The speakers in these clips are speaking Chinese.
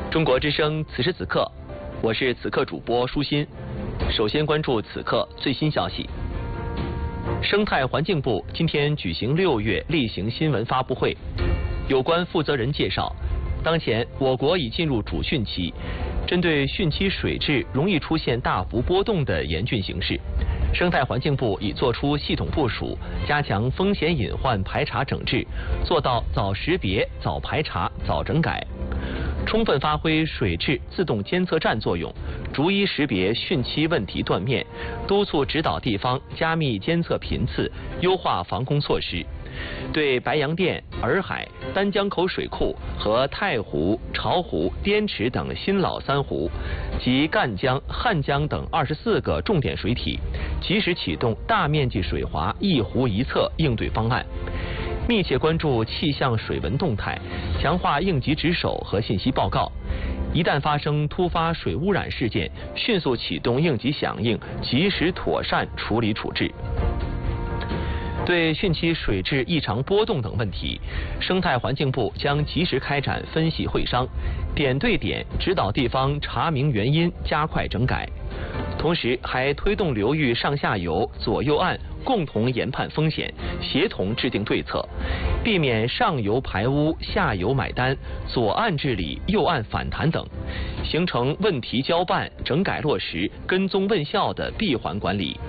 中国之声此时此刻，我是此刻主播舒心。首先关注此刻最新消息。生态环境部今天举行6月例行新闻发布会，有关负责人介绍，当前我国已进入主汛期，针对汛期水质容易出现大幅波动的严峻形势，生态环境部已作出系统部署，加强风险隐患排查整治，做到早识别、早排查、早整改，充分发挥水质自动监测站作用，逐一识别汛期问题断面，督促指导地方加密监测频次，优化防控措施。对白洋淀、洱海、丹江口水库和太湖、巢湖、滇池等新老3湖及赣江、汉江等24个重点水体，及时启动大面积水华一湖一策应对方案，密切关注气象水文动态，强化应急值守和信息报告。一旦发生突发水污染事件，迅速启动应急响应，及时妥善处理处置。对汛期水质异常波动等问题，生态环境部将及时开展分析会商，点对点指导地方查明原因，加快整改。同时还推动流域上下游、左右岸共同研判风险，协同制定对策，避免上游排污、下游买单、左岸治理、右岸反弹等，形成问题交办、整改落实、跟踪问效的闭环管理。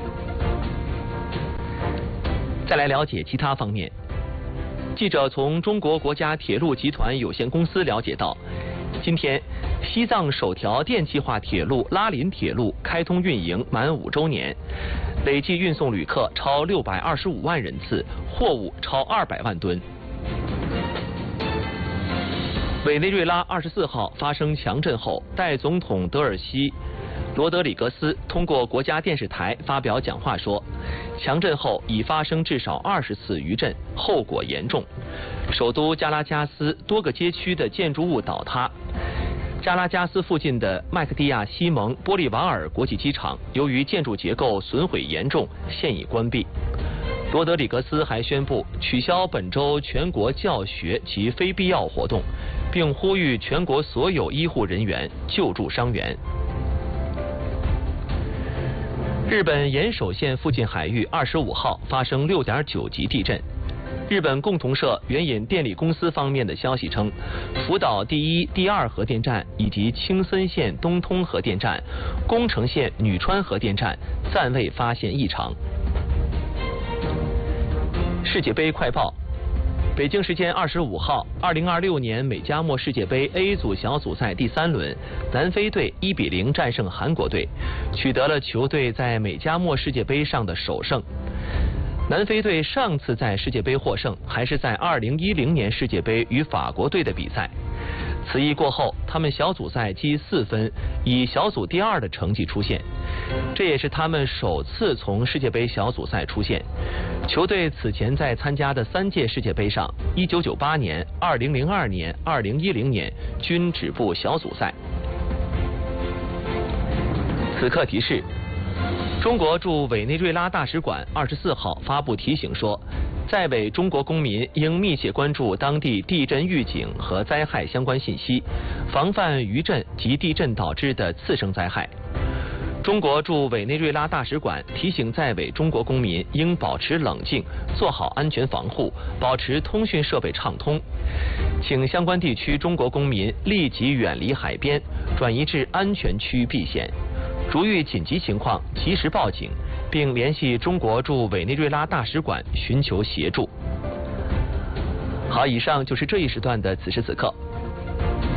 再来了解其他方面。记者从中国国家铁路集团有限公司了解到，今天西藏首条电气化铁路拉林铁路开通运营满5周年，累计运送旅客超625万人次，货物超200万吨。委内瑞拉24号发生强震后，代总统德尔西罗德里格斯通过国家电视台发表讲话说，强震后已发生至少20次余震，后果严重。首都加拉加斯多个街区的建筑物倒塌。加拉加斯附近的麦克蒂亚西蒙波利瓦尔国际机场由于建筑结构损毁严重，现已关闭。罗德里格斯还宣布取消本周全国教学及非必要活动，并呼吁全国所有医护人员救助伤员。日本岩手县附近海域25号发生6.9级地震。日本共同社援引电力公司方面的消息称，福岛第1、第2核电站以及青森县东通核电站、宫城县女川核电站暂未发现异常。世界杯快报。北京时间25号，2026年美加墨世界杯 A 组小组赛第3轮，南非队1比0战胜韩国队，取得了球队在美加墨世界杯上的首胜。南非队上次在世界杯获胜，还是在2010年世界杯与法国队的比赛。此役过后，他们小组赛积4分，以小组第2的成绩出现，这也是他们首次从世界杯小组赛出现。球队此前在参加的3届世界杯上，1998年、2002年、2010年均止步小组赛。此刻提示：中国驻委内瑞拉大使馆24号发布提醒说，在委中国公民应密切关注当地地震预警和灾害相关信息，防范余震及地震导致的次生灾害。中国驻委内瑞拉大使馆提醒在委中国公民应保持冷静，做好安全防护，保持通讯设备畅通，请相关地区中国公民立即远离海边，转移至安全区避险。如遇紧急情况，及时报警，并联系中国驻委内瑞拉大使馆寻求协助。好，以上就是这一时段的此时此刻。